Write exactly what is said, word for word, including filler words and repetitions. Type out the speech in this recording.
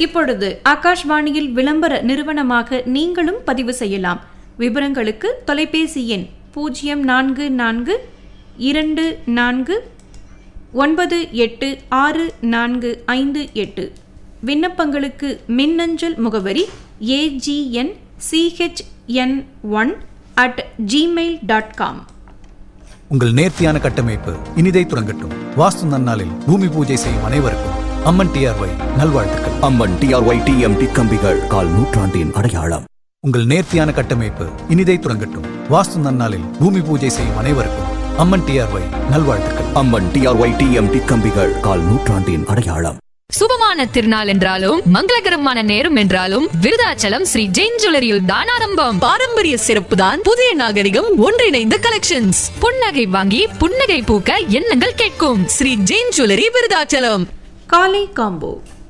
இப்பொழுது ஆகாஷ்வாணியில் விளம்பர நிறுவனமாக நீங்களும் பதிவு செய்யலாம். விவரங்களுக்கு தொலைபேசி எண் பூஜ்ஜியம் நான்கு நான்கு இரண்டு நான்கு ஒன்பது எட்டு ஆறு நான்கு ஐந்து எட்டு. விண்ணப்பங்களுக்கு மின்னஞ்சல் முகவரி AGN CHN one at Gmail dot com. உங்கள் நேர்த்தியான கட்டமைப்பு இனிதை துறங்கட்டும். வாஸ்து நன்னாளில் பூமி பூஜை செய்யும் அனைவருக்கும் அம்மன் டிஆர்ஒய் நல்வாழ்த்துக்கள். அம்மன் டிஆர்ஒய் டிஎம்டி கம்பிகள் கால் நூற்றாண்டின் அடையாளம். உங்கள் நேர்த்தியான கட்டமைப்பு இனிதை துறங்கட்டும். வாஸ்து நன்னாளில் பூமி பூஜை செய்யும் அனைவருக்கும் அம்மன் டிஆர்ஒய் நல்வாழ்த்துக்கள். அம்மன் டிஆர்ஒய் டிஎம்டி கம்பிகள் கால் நூற்றாண்டின் அடையாளம். சுபமான திருநாள் என்றாலும் மங்களகரமான நேரம் என்றாலும் விருதாச்சலம் ஸ்ரீ ஜெயின் ஜுவல்லரியில் தான் ஆரம்பம். பாரம்பரிய சிறப்பு தான் புதிய நாகரிகம் ஒன்றிணைந்த கலெக்ஷன்ஸ். புன்னகை வாங்கி புன்னகை பூக்க எண்ணங்கள் கேட்கும். ஸ்ரீ ஜெயின் ஜுவல்லரி விருதாச்சலம். காலை காம்போ